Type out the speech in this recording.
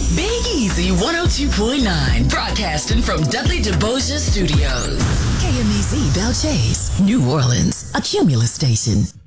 Big Easy 102.9, broadcasting from Dudley DeBoja Studios. KMEZ Belle Chase, New Orleans, a Cumulus station.